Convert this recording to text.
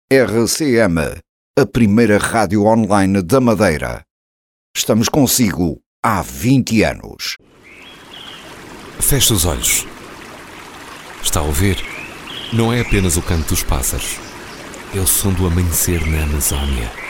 RCM, a primeira rádio online da Madeira. Estamos consigo há 20 anos. Feche os olhos. Está a ouvir? Não é apenas o canto dos pássaros. É o som do amanhecer na Amazónia.